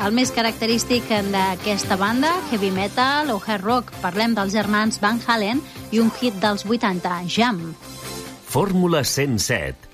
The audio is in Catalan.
el més característic d'aquesta banda, heavy metal o hard rock. Parlem dels germans Van Halen i un hit dels 80, Jam. Fórmula 107.